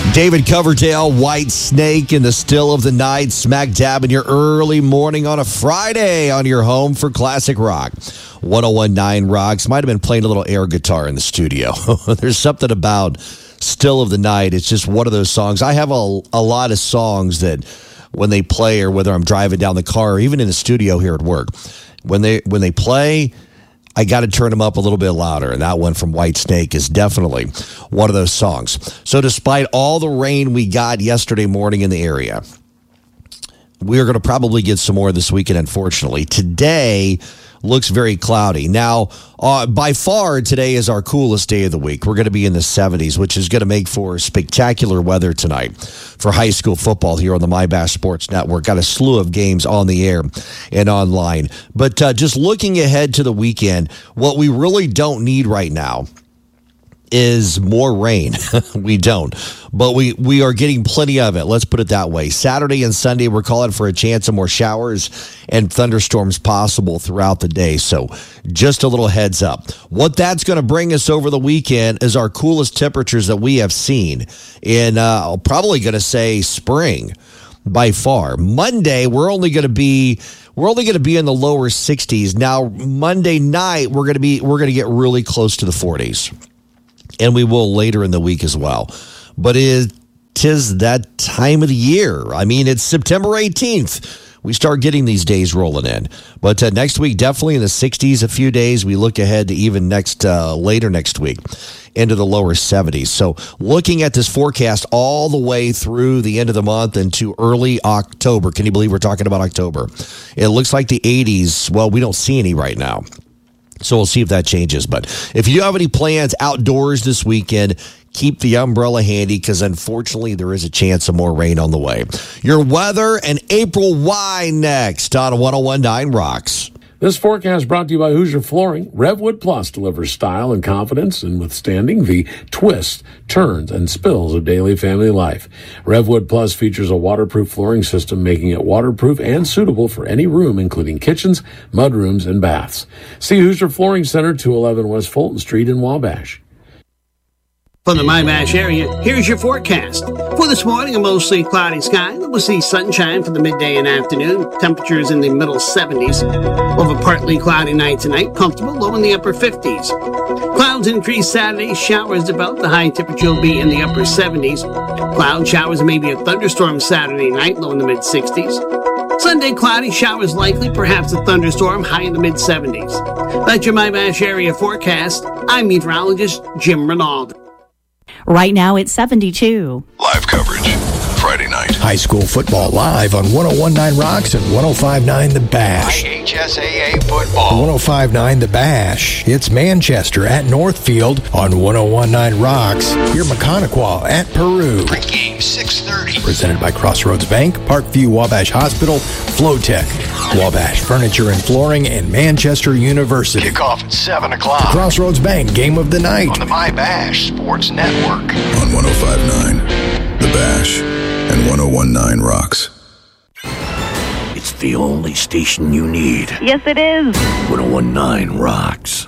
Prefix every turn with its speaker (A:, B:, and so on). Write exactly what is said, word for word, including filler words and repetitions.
A: David Coverdale, White Snake in the still of the night, smack dab in your early morning on a Friday on your home for classic rock. one oh one point nine Rocks. Might have been playing a little air guitar in the studio. There's something about Still of the Night. It's just one of those songs. I have a, a lot of songs that when they play, or whether I'm driving down the car or even in the studio here at work, when they when they play, I got to turn them up a little bit louder, and that one from White Snake is definitely one of those songs. So despite all the rain we got yesterday morning in the area, we're going to probably get some more this weekend, unfortunately. Today looks very cloudy. Now, uh, by far, today is our coolest day of the week. We're going to be in the seventies, which is going to make for spectacular weather tonight for high school football here on the My Bass Sports Network. Got a slew of games on the air and online. But uh, just looking ahead to the weekend, what we really don't need right now is more rain. We don't. But we, we are getting plenty of it. Let's put it that way. Saturday and Sunday, we're calling for a chance of more showers and thunderstorms possible throughout the day. So just a little heads up. What that's going to bring us over the weekend is our coolest temperatures that we have seen in, uh, probably going to say spring by far. Monday, we're only going to be... We're only going to be in the lower sixties. Now, Monday night, we're going to be we're going to get really close to the forties. And we will later in the week as well. But it is that time of the year. I mean, it's September eighteenth. We start getting these days rolling in. But uh, next week, definitely in the sixties, a few days. We look ahead to even next uh, later next week into the lower seventies. So looking at this forecast all the way through the end of the month into early October. Can you believe we're talking about October? It looks like the eighties. Well, we don't see any right now. So we'll see if that changes. But if you have any plans outdoors this weekend, keep the umbrella handy because, unfortunately, there is a chance of more rain on the way. Your weather and April Y next on one oh one point nine Rocks.
B: This forecast brought to you by Hoosier Flooring. RevWood Plus delivers style and confidence in withstanding the twists, turns, and spills of daily family life. RevWood Plus features a waterproof flooring system, making it waterproof and suitable for any room, including kitchens, mudrooms, and baths. See Hoosier Flooring Center, two eleven West Fulton Street in Wabash.
C: From the My Bash area, here's your forecast. For this morning, a mostly cloudy sky. We'll see sunshine for the midday and afternoon. Temperatures in the middle seventies. We'll have a partly cloudy night tonight. Comfortable, low in the upper fifties. Clouds increase Saturday. Showers develop. The high temperature will be in the upper seventies. Cloud showers and maybe a thunderstorm Saturday night, low in the mid sixties. Sunday, cloudy, showers likely, perhaps a thunderstorm, high in the mid seventies. That's your My Bash area forecast. I'm meteorologist Jim Ronaldo.
D: Right now it's seventy-two.
E: Live coverage, Friday night.
F: High school football live on one oh one point nine Rocks and one oh five point nine The Bash.
E: I H S A A football.
F: one oh five point nine The Bash. It's Manchester at Northfield on one oh one point nine Rocks. Hear Mechaniqua at Peru.
E: Pregame six thirty.
F: Presented by Crossroads Bank, Parkview Wabash Hospital, Flowtech, Wabash Furniture and Flooring, and Manchester University.
E: Kickoff at seven o'clock.
F: Crossroads Bank Game of the Night.
E: On the My Bash Sports Network.
G: On one oh five point nine The Bash and one oh one point nine Rocks.
H: It's the only station you need.
D: Yes, it is.
H: one oh one point nine Rocks.